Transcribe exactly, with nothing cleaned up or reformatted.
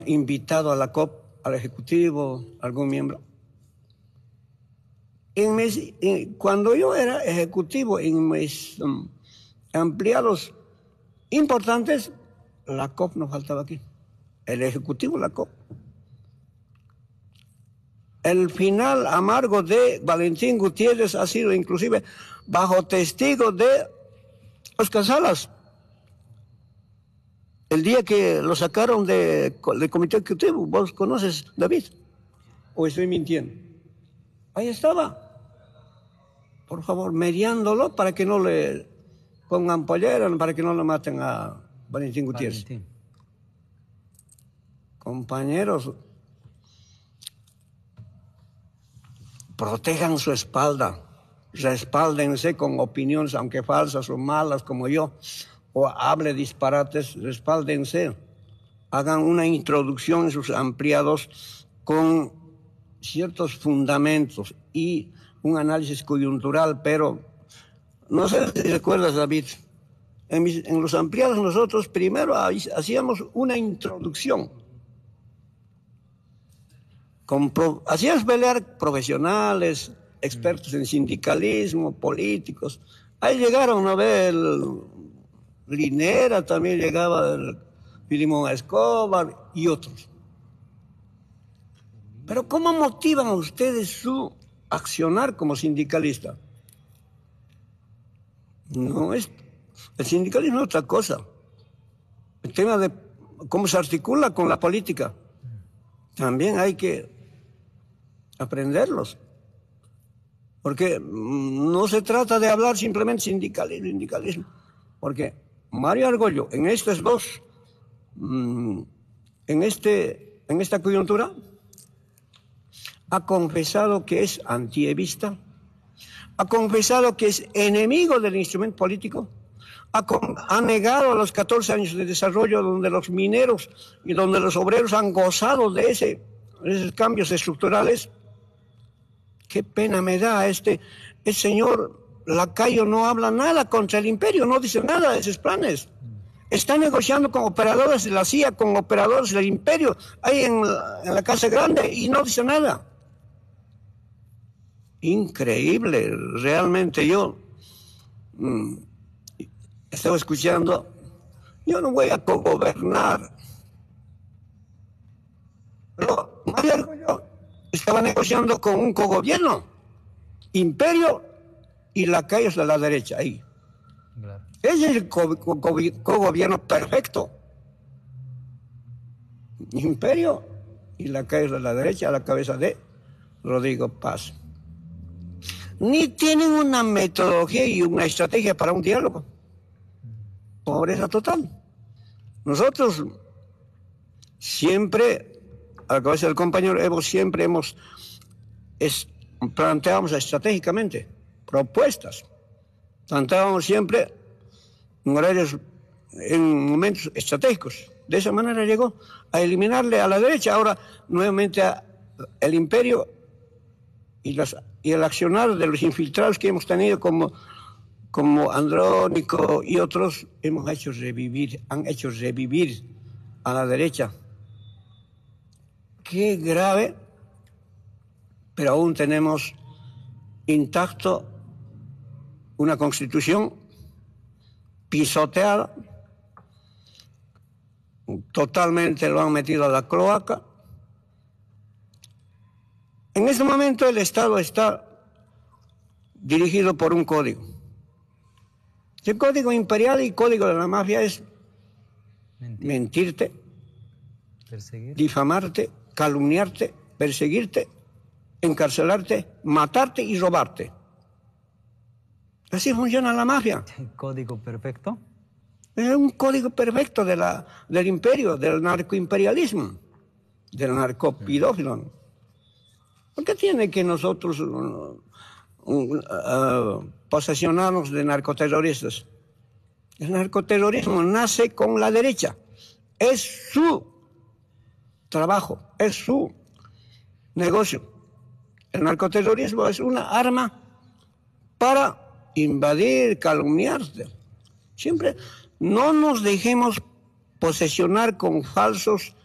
invitado a la C O P, al Ejecutivo, algún miembro. En mis, en, cuando yo era ejecutivo, en mis um, empleados importantes, la C O P no faltaba aquí. El Ejecutivo, la C O P. El final amargo de Valentín Gutiérrez ha sido inclusive bajo testigo de Oscar Salas. El día que lo sacaron de, del comité ejecutivo, ¿vos conoces, David? ¿O estoy mintiendo? Ahí estaba. Por favor, mediándolo para que no le pongan pollera, para que no le maten a Valentín Gutiérrez. Valentín. Compañeros, protejan su espalda, respáldense con opiniones, aunque falsas o malas como yo, o hable disparates, respáldense, hagan una introducción en sus empleados con ciertos fundamentos y un análisis coyuntural, pero no sé si recuerdas, David, en, mis, en los empleados nosotros primero hacíamos una introducción. Pro, hacías pelear profesionales, expertos en sindicalismo, políticos. Ahí llegaron a ver el Linera, también llegaba el Filimón Escobar y otros. Pero ¿cómo motivan a ustedes su accionar como sindicalista? No es, el sindicalismo es otra cosa. El tema de cómo se articula con la política, también hay que aprenderlos, porque no se trata de hablar simplemente sindicalismo, sindicalismo, porque Mario Argüello en estos dos, en este, en esta coyuntura, ha confesado que es antievista, ha confesado que es enemigo del instrumento político, ha, ha negado los catorce años de desarrollo donde los mineros y donde los obreros han gozado de ese, esos cambios estructurales. Qué pena me da este, el señor Lacayo no habla nada contra el imperio, no dice nada de esos planes. Está negociando con operadores de la C I A, con operadores del imperio, ahí en la, en la Casa Grande, y no dice nada. Increíble, realmente yo mmm, estaba escuchando, yo no voy a cogobernar. Pero Mario estaba negociando con un cogobierno, imperio y lacayos de la derecha ahí. Claro. Ese es el cogobierno perfecto. Imperio y lacayos de la derecha a la cabeza de Rodrigo Paz. Ni tienen una metodología y una estrategia para un diálogo. Pobreza total. Nosotros siempre, a la cabeza del compañero Evo, siempre hemos es, planteamos estratégicamente propuestas. Planteábamos siempre en horarios, en momentos estratégicos. De esa manera llegó a eliminarle a la derecha, ahora nuevamente a el imperio y, las, y el accionar de los infiltrados que hemos tenido como, como Andrónico y otros, hemos hecho revivir, han hecho revivir a la derecha. Qué grave, pero aún tenemos intacto una constitución pisoteada, totalmente lo han metido a la cloaca. En este momento el Estado está dirigido por un código. El código imperial y código de la mafia es Mentir. mentirte, Perseguir. difamarte, calumniarte, perseguirte, encarcelarte, matarte y robarte. Así funciona la mafia. ¿Código perfecto? Es un código perfecto de la, del imperio, del narcoimperialismo, del narcopidófilo. ¿Por qué tiene que nosotros uh, uh, uh, posesionarnos de narcoterroristas? El narcoterrorismo nace con la derecha. Es su trabajo, es su negocio. El narcoterrorismo es una arma para invadir, calumniarte. Siempre no nos dejemos posesionar con falsos